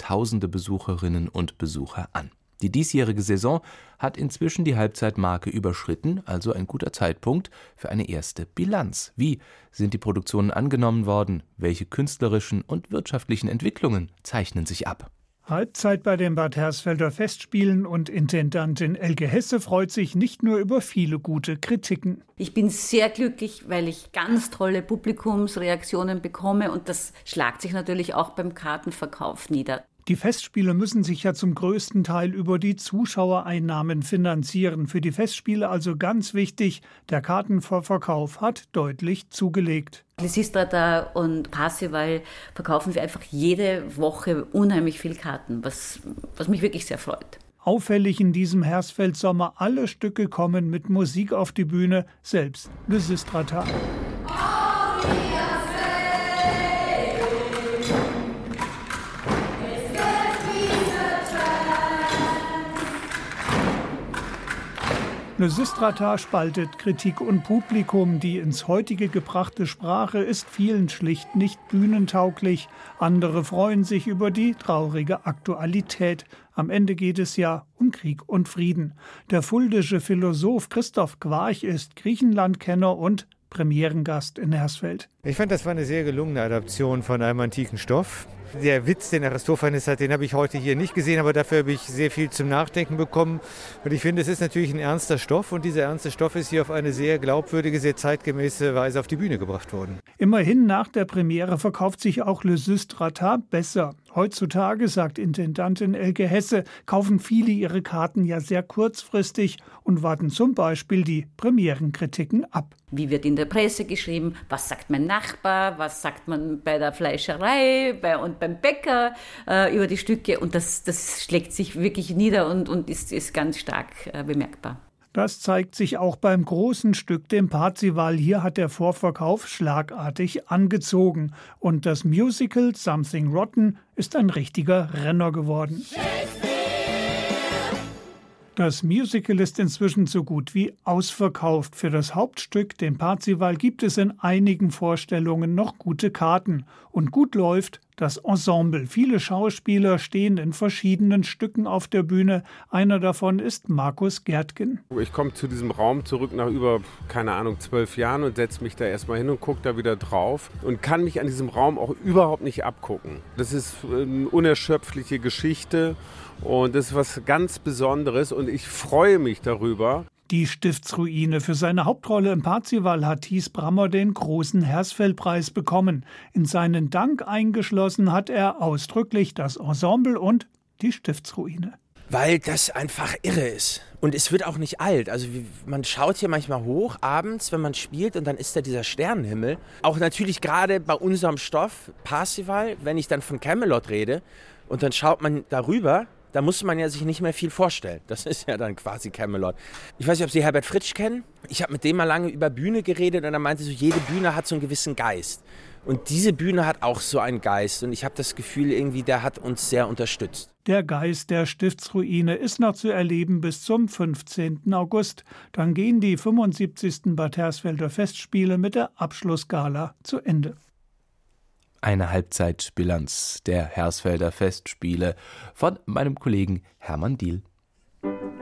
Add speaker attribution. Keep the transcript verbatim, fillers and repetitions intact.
Speaker 1: tausende Besucherinnen und Besucher an. Die diesjährige Saison hat inzwischen die Halbzeitmarke überschritten, also ein guter Zeitpunkt für eine erste Bilanz. Wie sind die Produktionen angenommen worden? Welche künstlerischen und wirtschaftlichen Entwicklungen zeichnen sich ab?
Speaker 2: Halbzeit bei den Bad Hersfelder Festspielen und Intendantin Elke Hesse freut sich nicht nur über viele gute Kritiken.
Speaker 3: Ich bin sehr glücklich, weil ich ganz tolle Publikumsreaktionen bekomme und das schlagt sich natürlich auch beim Kartenverkauf nieder.
Speaker 2: Die Festspiele müssen sich ja zum größten Teil über die Zuschauereinnahmen finanzieren. Für die Festspiele also ganz wichtig, der Kartenvorverkauf hat deutlich zugelegt.
Speaker 3: Lysistrata und Parzival verkaufen wir einfach jede Woche unheimlich viel Karten, was, was mich wirklich sehr freut.
Speaker 2: Auffällig in diesem Hersfeld-Sommer, alle Stücke kommen mit Musik auf die Bühne, selbst Lysistrata. Lysistrata spaltet Kritik und Publikum. Die ins Heutige gebrachte Sprache ist vielen schlicht nicht bühnentauglich. Andere freuen sich über die traurige Aktualität. Am Ende geht es ja um Krieg und Frieden. Der fuldische Philosoph Christoph Quarch ist Griechenlandkenner und Premierengast in Hersfeld.
Speaker 4: Ich fand, das war eine sehr gelungene Adaption von einem antiken Stoff. Der Witz, den Aristophanes hat, den habe ich heute hier nicht gesehen, aber dafür habe ich sehr viel zum Nachdenken bekommen. Und ich finde, es ist natürlich ein ernster Stoff und dieser ernste Stoff ist hier auf eine sehr glaubwürdige, sehr zeitgemäße Weise auf die Bühne gebracht worden.
Speaker 2: Immerhin nach der Premiere verkauft sich auch Lysistrata besser. Heutzutage, sagt Intendantin Elke Hesse, kaufen viele ihre Karten ja sehr kurzfristig und warten zum Beispiel die Premierenkritiken ab.
Speaker 3: Wie wird in der Presse geschrieben? Was sagt mein Nachbar? Was sagt man bei der Fleischerei bei, und beim Bäcker äh, über die Stücke? Und das, das schlägt sich wirklich nieder und, und ist, ist ganz stark äh, bemerkbar.
Speaker 2: Das zeigt sich auch beim großen Stück, dem Parzival. Hier hat der Vorverkauf schlagartig angezogen. Und das Musical Something Rotten ist ein richtiger Renner geworden. Das Musical ist inzwischen so gut wie ausverkauft. Für das Hauptstück, den Parzival, gibt es in einigen Vorstellungen noch gute Karten. Und gut läuft das Ensemble. Viele Schauspieler stehen in verschiedenen Stücken auf der Bühne. Einer davon ist Markus Gärtgen.
Speaker 5: Ich komme zu diesem Raum zurück nach über, keine Ahnung, zwölf Jahren und setze mich da erstmal hin und gucke da wieder drauf und kann mich an diesem Raum auch überhaupt nicht abgucken. Das ist eine unerschöpfliche Geschichte und das ist was ganz Besonderes und ich freue mich darüber.
Speaker 2: Die Stiftsruine. Für seine Hauptrolle im Parzival hat Thies Brammer den großen Hersfeldpreis bekommen. In seinen Dank eingeschlossen hat er ausdrücklich das Ensemble und die Stiftsruine.
Speaker 6: Weil das einfach irre ist. Und es wird auch nicht alt. Also man schaut hier manchmal hoch abends, wenn man spielt und dann ist da dieser Sternenhimmel. Auch natürlich gerade bei unserem Stoff, Parzival, wenn ich dann von Camelot rede und dann schaut man darüber, da muss man ja sich nicht mehr viel vorstellen. Das ist ja dann quasi Camelot. Ich weiß nicht, ob Sie Herbert Fritsch kennen. Ich habe mit dem mal lange über Bühne geredet und er meinte so, jede Bühne hat so einen gewissen Geist. Und diese Bühne hat auch so einen Geist. Und ich habe das Gefühl, irgendwie, der hat uns sehr unterstützt.
Speaker 2: Der Geist der Stiftsruine ist noch zu erleben bis zum fünfzehnten August. Dann gehen die fünfundsiebzigsten Bad Hersfelder Festspiele mit der Abschlussgala zu Ende.
Speaker 1: Eine Halbzeitbilanz der Hersfelder Festspiele von meinem Kollegen Hermann Diehl.